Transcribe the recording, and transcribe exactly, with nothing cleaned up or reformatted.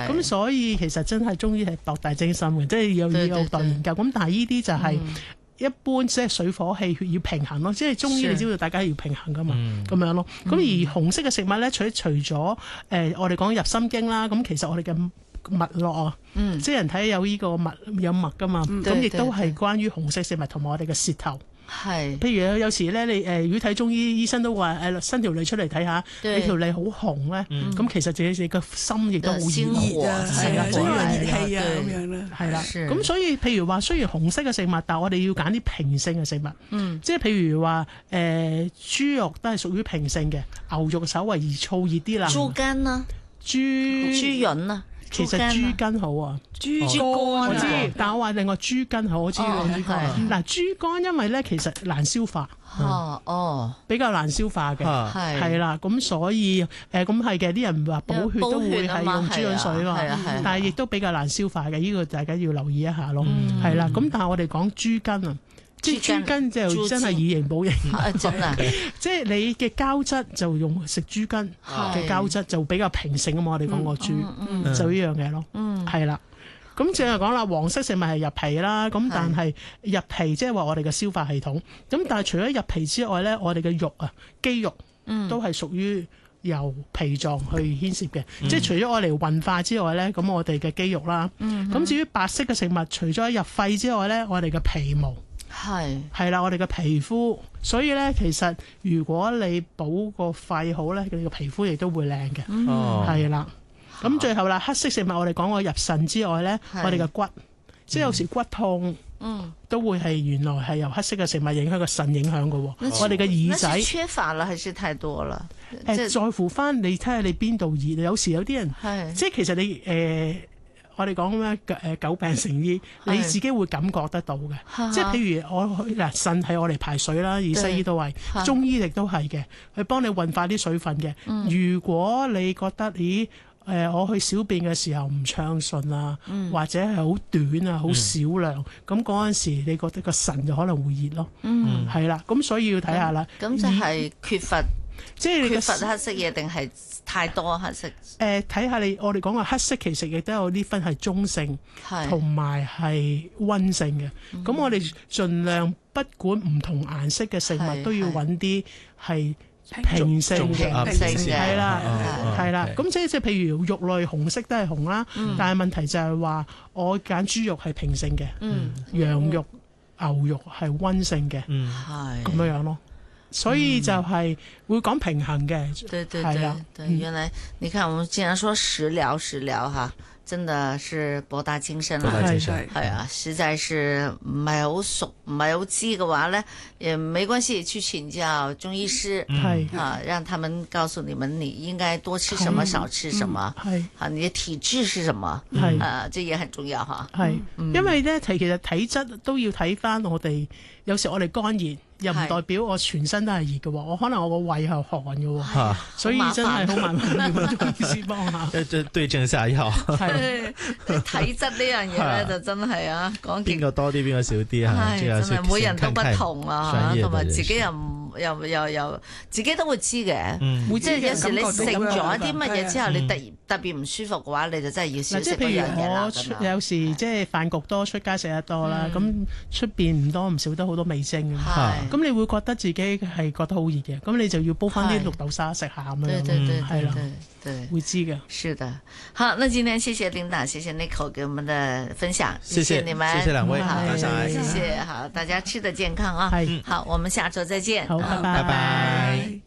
咁所以其實真係中醫係博大精深嘅，即係有有待研究。咁但係呢啲就係一般即係水火氣血要平衡咯，即係中醫你知道大家要平衡噶嘛，咁樣咯。咁而紅色嘅食物咧，除除咗誒我哋講入心經啦，咁其實我哋嘅脈絡啊，即係人體有呢個脈有脈噶嘛，咁亦都係關於紅色食物同埋我哋嘅舌頭。係，譬如有時咧，你誒如果睇中醫，醫生都話誒伸條脷出嚟睇下，你條脷好紅咧，咁其實自己個心亦都好熱啊，係啊，所以熱氣啊咁樣啦，係啦。咁所以譬如話，雖然紅色嘅食物，但係我哋要揀啲平性嘅食物，嗯，即係譬如話誒豬肉都係屬於平性嘅，牛肉稍為易燥熱啲啦。豬肝啦，豬豬潤啊。其實豬肝好啊，豬肝我知，但我話另外豬肝好，我知豬肝。嗱豬肝因為咧其實難消化，哦哦，比較難消化嘅，係係啦，咁所以誒咁係嘅，啲人話補血都會係用豬潤水嘛，但係亦都比較難消化嘅，呢個大家要留意一下咯，係啦，咁但係我哋講豬肝啊。即係豬筋就真係以形補形，真係。即係你嘅膠質就用食豬筋嘅膠質就比較平性啊嘛，我哋講個豬就呢樣嘢咯，係啦。咁正係講啦，黃色食物係入脾啦，咁但係入脾即係話我哋嘅消化系統。咁但係除咗入脾之外咧，我哋嘅肉啊肌肉都係屬於由脾臟去牽涉嘅，即係除咗我嚟運化之外咧，咁我哋嘅肌肉啦。咁至於白色嘅食物，除咗入肺之外咧，我哋嘅皮毛。係係啦，我哋嘅皮膚，所以咧，其實如果你補個肺好咧，你個皮膚亦都會靚嘅。哦，係啦。咁最後啦，黑色食物我哋講過入腎之外咧，我哋嘅骨，即係有時骨痛，嗯，都會係原來係由黑色嘅食物影響個腎影響嘅。我哋嘅耳仔缺乏啦，還是太多啦？ 誒，在乎翻你睇下你邊度熱，有時有啲人係，即係其實你誒。我哋講咩誒久病成醫，你自己會感覺得到嘅。即係譬如我嗱腎係我嚟排水啦，而西醫都係，中醫亦都係嘅，去幫你運化啲水分嘅。嗯、如果你覺得咦誒、呃、我去小便嘅時候唔暢順啊，嗯、或者係好短啊、好少量，咁嗰陣時你覺得個腎就可能會熱咯。嗯，係啦，咁所以要睇下啦。 咁、嗯、就係缺乏。 即係你缺乏黑色嘢定係太多黑色？ 誒，睇下你我哋講嘅黑色其實亦都有啲分係中性，同埋係溫性嘅。咁、嗯、我哋盡量不管唔同顏色嘅食物都要揾啲係平性嘅，係啦，係啦。咁即係即係譬如肉類紅色都係紅啦，嗯、但係問題就係話我揀豬肉係平性嘅，嗯、羊肉、牛肉係溫性嘅，咁、嗯、樣樣咯。所以就係會講平衡嘅， 嗯、對對對，啊、對，原來你看我們經常說食療食療哈，真的是博大精深啦，係啊，實在是唔係好熟唔係好知嘅話咧，也沒關係，去請教中醫師，係、嗯、啊，讓他們告訴你們你應該多吃什麼，嗯、少吃什麼，係、嗯、啊，你嘅體質是什麼，係啊，這也很重要哈，係， 嗯、因為咧其實體質都要睇翻我哋，有時我哋肝熱。又唔代表我全身都係熱嘅喎，我可能我個胃係寒嘅喎，所以真係好麻煩，要中醫師幫下。 即係對症下藥。 係體質呢樣嘢咧，就真係啊，講邊個多啲，邊個少啲啊？ 真係每人都不同啊，同埋自己又唔又又又自己都會知嘅。即係有時你食咗啲乜嘢之後，你突特別唔舒服嘅話，你就真係要少食嗰樣嘢啦。 即係譬如我有時即係飯局多，出街食得多啦，咁出邊唔多唔少得好多味精嘅。咁你會覺得自己係覺得好熱嘅，咁你就要煲翻啲綠豆沙食下咁樣，係啦，會知嘅。 是的，好，那今天謝謝 Linda，謝謝 Nicole 給我們的分享，謝謝你們， 謝謝兩位， 好，謝謝，好，大家吃得健康啊，好，我們下周再見， 好，拜拜。